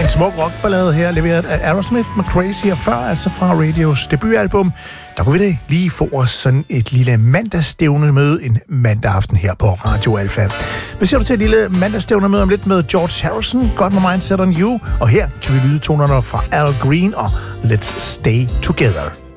En smuk rockballade her, leveret af Aerosmith med Crazy, og før, altså fra Radios debutalbum, der kunne vi da lige få os sådan et lille mandagsstævnemøde en mandag aften her på Radio Alfa. Hvad siger du til et lille mandagsstævnemøde om lidt med George Harrison, Got My Mind Set On You, og her kan vi lyde tonerne fra Al Green og Let's Stay Together.